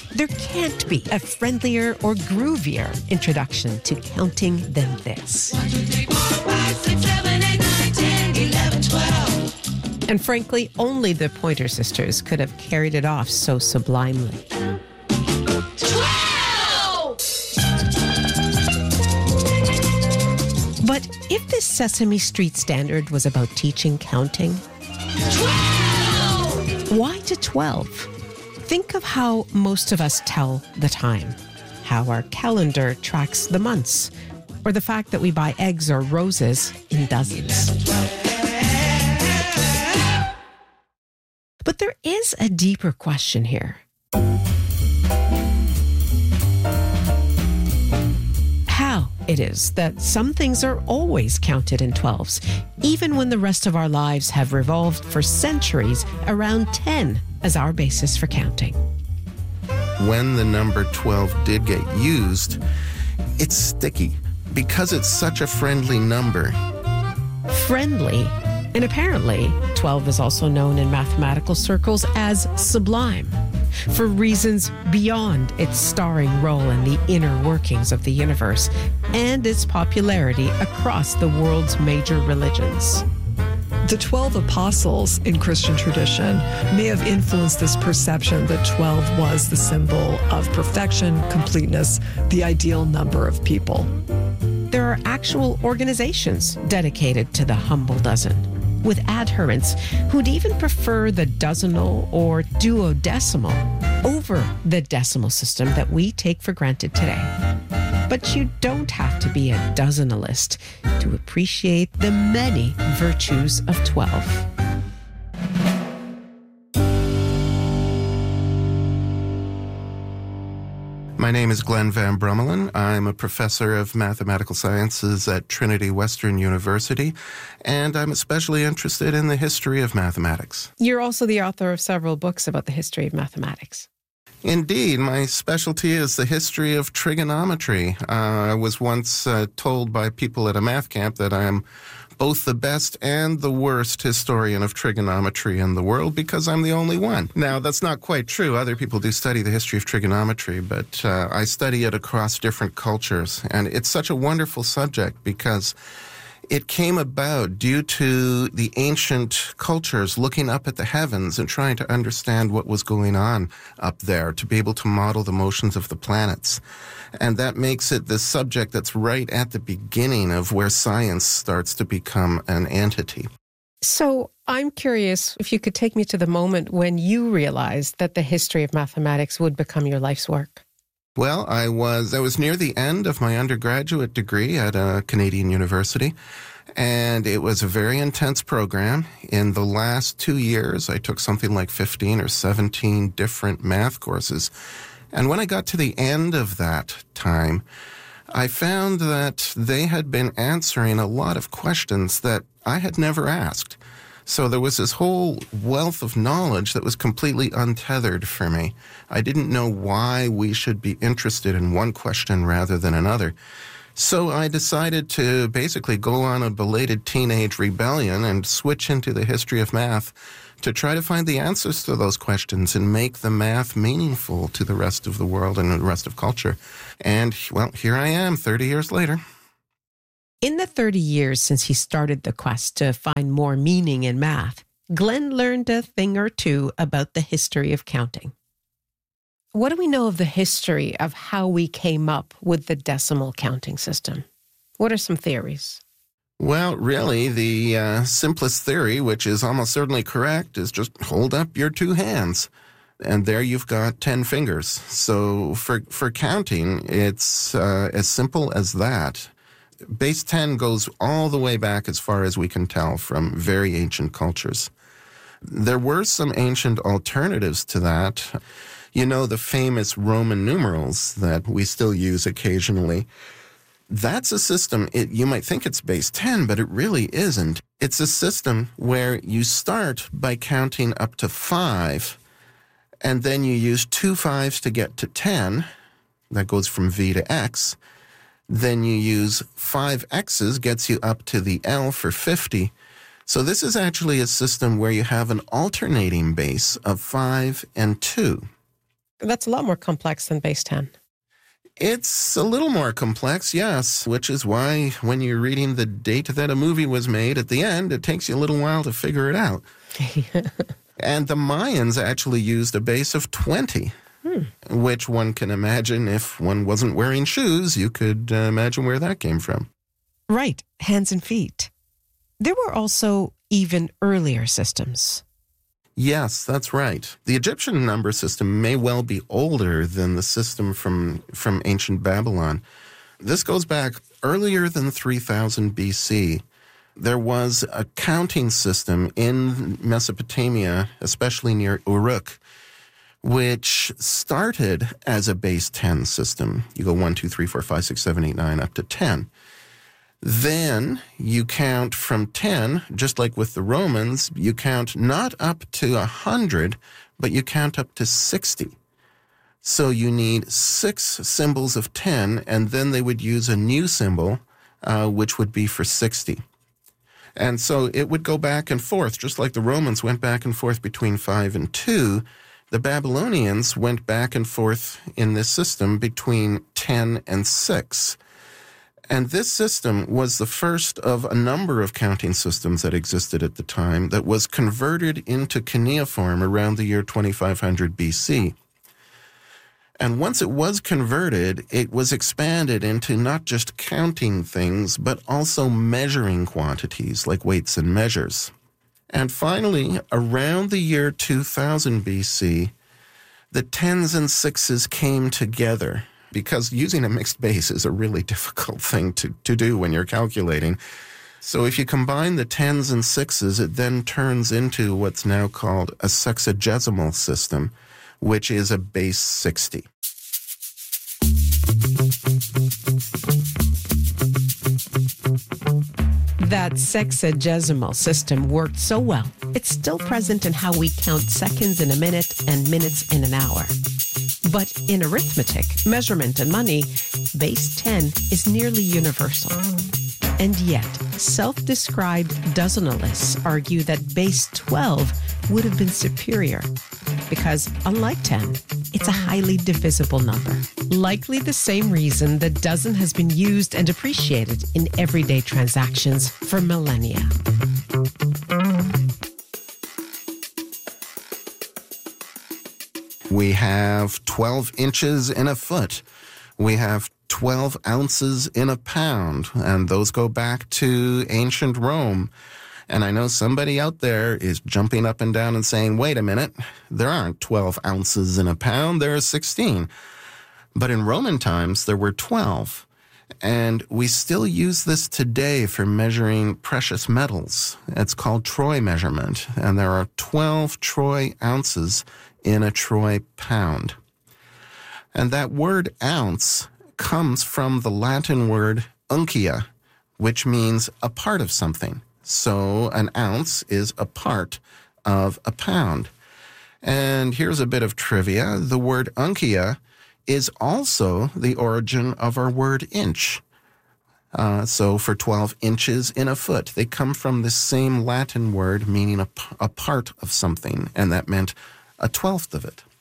There can't be a friendlier or groovier introduction to counting than this. 1, 2, 3, 4, 5, 6, 7, 8, 9, 10, 11, 12. And frankly, only the Pointer Sisters could have carried it off so sublimely. 12! But if this Sesame Street standard was about teaching counting, 12! why to 12? Think of how most of us tell the time, how our calendar tracks the months, or the fact that we buy eggs or roses in dozens. But there is a deeper question here. How it is that some things are always counted in 12s, even when the rest of our lives have revolved for centuries around 10 as our basis for counting. When the number 12 did get used, it's sticky because it's such a friendly number. Friendly. And apparently, 12 is also known in mathematical circles as sublime, for reasons beyond its starring role in the inner workings of the universe and its popularity across the world's major religions. The 12 apostles in Christian tradition may have influenced this perception that 12 was the symbol of perfection, completeness, the ideal number of people. There are actual organizations dedicated to the humble dozen, with adherents who'd even prefer the dozenal or duodecimal over the decimal system that we take for granted today. But you don't have to be a dozenalist to appreciate the many virtues of 12. My name is Glenn Van Brummelen. I'm a professor of mathematical sciences at Trinity Western University, and I'm especially interested in the history of mathematics. You're also the author of several books about the history of mathematics. Indeed, my specialty is the history of trigonometry. I was once told by people at a math camp that I am both the best and the worst historian of trigonometry in the world because I'm the only one. Now, that's not quite true. Other people do study the history of trigonometry, but I study it across different cultures. And it's such a wonderful subject because it came about due to the ancient cultures looking up at the heavens and trying to understand what was going on up there to be able to model the motions of the planets. And that makes it this subject that's right at the beginning of where science starts to become an entity. So I'm curious if you could take me to the moment when you realized that the history of mathematics would become your life's work. Well, I was near the end of my undergraduate degree at a Canadian university, and it was a very intense program. In the last 2 years, I took something like 15 or 17 different math courses. And when I got to the end of that time, I found that they had been answering a lot of questions that I had never asked. So there was this whole wealth of knowledge that was completely untethered for me. I didn't know why we should be interested in one question rather than another. So I decided to basically go on a belated teenage rebellion and switch into the history of math to try to find the answers to those questions and make the math meaningful to the rest of the world and the rest of culture. And, well, here I am 30 years later. In the 30 years since he started the quest to find more meaning in math, Glenn learned a thing or two about the history of counting. What do we know of the history of how we came up with the decimal counting system? What are some theories? Well, really, the simplest theory, which is almost certainly correct, is just hold up your two hands. And there you've got 10 fingers. So for counting, it's as simple as that. Base 10 goes all the way back as far as we can tell from very ancient cultures. There were some ancient alternatives to that. You know, the famous Roman numerals that we still use occasionally. That's a system, you might think it's base 10, but it really isn't. It's a system where you start by counting up to 5, and then you use 2 5s to get to 10. That goes from V to X. Then you use 5 X's, gets you up to the L for 50. So this is actually a system where you have an alternating base of 5 and 2. That's a lot more complex than base 10. It's a little more complex, yes, which is why when you're reading the date that a movie was made at the end, it takes you a little while to figure it out. And the Mayans actually used a base of 20, which one can imagine if one wasn't wearing shoes, you could imagine where that came from. Right, hands and feet. There were also even earlier systems. Yes, that's right. The Egyptian number system may well be older than the system from ancient Babylon. This goes back earlier than 3000 BC. There was a counting system in Mesopotamia, especially near Uruk, which started as a base 10 system. You go 1, 2, 3, 4, 5, 6, 7, 8, 9, up to 10. Then you count from 10, just like with the Romans, you count not up to 100, but you count up to 60. So you need 6 symbols of 10, and then they would use a new symbol, which would be for 60. And so it would go back and forth, just like the Romans went back and forth between 5 and 2. The Babylonians went back and forth in this system between 10 and 6. And this system was the first of a number of counting systems that existed at the time that was converted into cuneiform around the year 2500 BC. And once it was converted, it was expanded into not just counting things, but also measuring quantities like weights and measures. And finally, around the year 2000 BC, the 10s and 6s came together, because using a mixed base is a really difficult thing to do when you're calculating. So if you combine the 10s and 6s, it then turns into what's now called a sexagesimal system, which is a base 60. That sexagesimal system worked so well, it's still present in how we count seconds in a minute and minutes in an hour. But in arithmetic, measurement, and money, base 10 is nearly universal. And yet, self-described dozenalists argue that base 12 would have been superior because, unlike 10, it's a highly divisible number. Likely the same reason the dozen has been used and appreciated in everyday transactions for millennia. We have 12 inches in a foot. We have 12 ounces in a pound, and those go back to ancient Rome. And I know somebody out there is jumping up and down and saying, wait a minute, there aren't 12 ounces in a pound, there are 16. But in Roman times, there were 12. And we still use this today for measuring precious metals. It's called troy measurement, and there are 12 troy ounces in a troy pound. And that word ounce comes from the Latin word uncia, which means a part of something. So an ounce is a part of a pound. And here's a bit of trivia. The word uncia is also the origin of our word inch. So for 12 inches in a foot, they come from the same Latin word meaning a part of something, and that meant a 12th of it.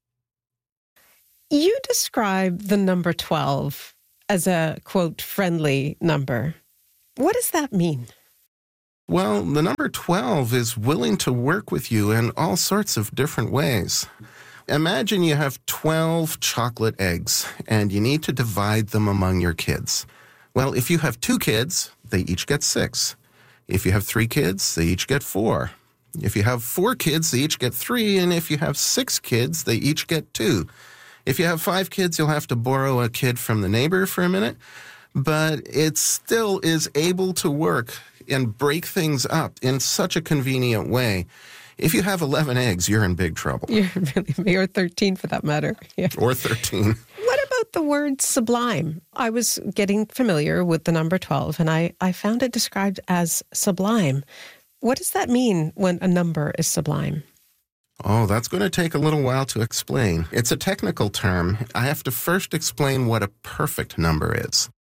You describe the number 12 as a, quote, friendly number. What does that mean? Well, the number 12 is willing to work with you in all sorts of different ways. Imagine you have 12 chocolate eggs, and you need to divide them among your kids. Well, if you have 2 kids, they each get 6. If you have 3 kids, they each get 4. If you have 4 kids, they each get 3, and if you have 6 kids, they each get 2. If you have 5 kids, you'll have to borrow a kid from the neighbor for a minute, but it still is able to work and break things up in such a convenient way. If you have 11 eggs, you're in big trouble. Or 13 for that matter. Yeah. Or 13. What about the word sublime? I was getting familiar with the number 12, and I found it described as sublime. What does that mean when a number is sublime? Oh, that's going to take a little while to explain. It's a technical term. I have to first explain what a perfect number is.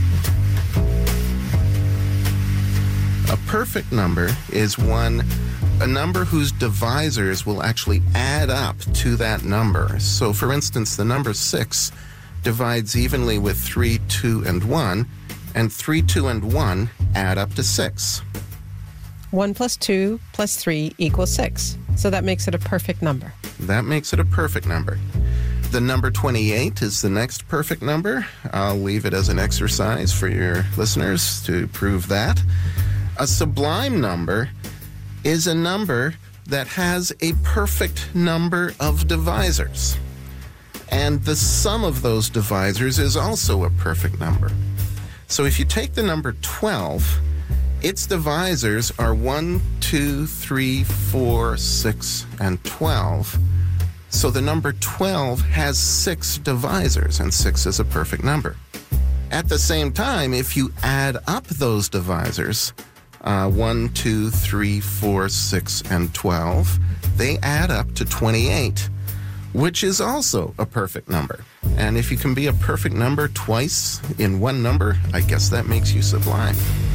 A perfect number is one a number whose divisors will actually add up to that number. So, for instance, the number 6 divides evenly with 3, 2, and 1, and 3, 2, and 1 add up to 6. 1 plus 2 plus 3 equals 6. So that makes it a perfect number. That makes it a perfect number. The number 28 is the next perfect number. I'll leave it as an exercise for your listeners to prove that. A sublime number is a number that has a perfect number of divisors. And the sum of those divisors is also a perfect number. So if you take the number 12, its divisors are 1, 2, 3, 4, 6, and 12. So the number 12 has 6 divisors, and 6 is a perfect number. At the same time, if you add up those divisors, 1, 2, 3, 4, 6, and 12, they add up to 28, which is also a perfect number. And if you can be a perfect number twice in one number, I guess that makes you sublime.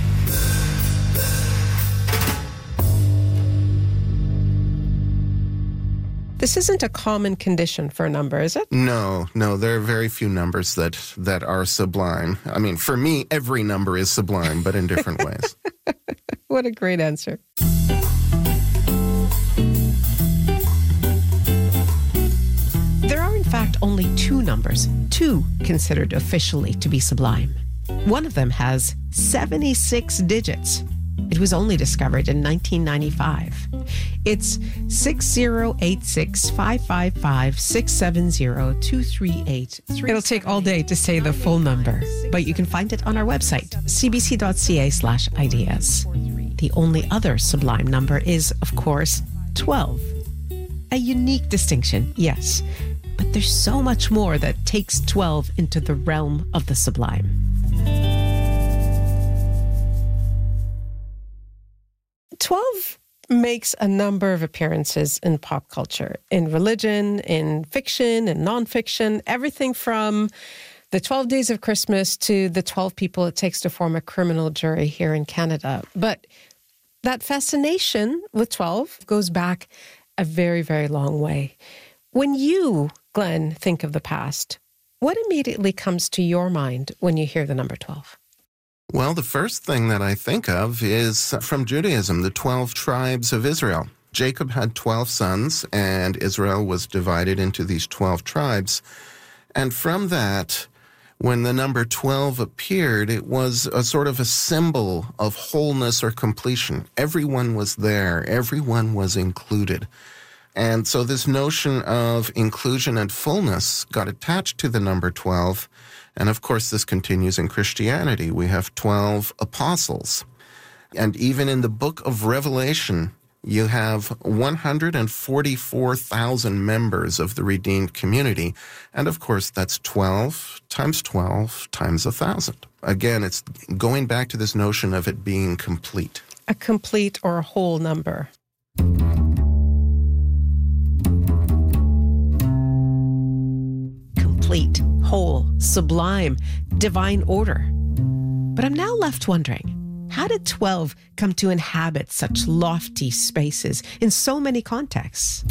This isn't a common condition for a number, is it? No, there are very few numbers that are sublime. I mean, for me, every number is sublime, but in different ways. What a great answer. There are, in fact, only 2 numbers, 2 considered officially to be sublime. One of them has 76 digits. It was only discovered in 1995. It's 60865556702383. It'll take all day to say the full number, but you can find it on our website, cbc.ca/ideas. The only other sublime number is, of course, 12. A unique distinction, yes, but there's so much more that takes 12 into the realm of the sublime. "12 makes a number of appearances in pop culture, in religion, in fiction, and nonfiction, everything from the 12 Days of Christmas to the 12 people it takes to form a criminal jury here in Canada. But that fascination with 12 goes back a very, very long way. When you, Glenn, think of the past, what immediately comes to your mind when you hear the number 12? Well, the first thing that I think of is from Judaism, the 12 tribes of Israel. Jacob had 12 sons, and Israel was divided into these 12 tribes. And from that, when the number 12 appeared, it was a sort of a symbol of wholeness or completion. Everyone was there. Everyone was included. And so this notion of inclusion and fullness got attached to the number 12. And of course, this continues in Christianity. We have 12 apostles. And even in the book of Revelation, you have 144,000 members of the redeemed community. And of course, that's 12 times 1,000. Again, it's going back to this notion of it being complete. A complete or a whole number. Complete, whole, sublime, divine order. But I'm now left wondering, how did 12 come to inhabit such lofty spaces in so many contexts?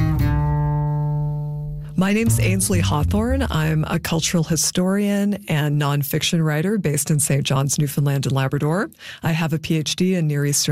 My name's Ainsley Hawthorne. I'm a cultural historian and nonfiction writer based in St. John's, Newfoundland and Labrador. I have a PhD in Near Eastern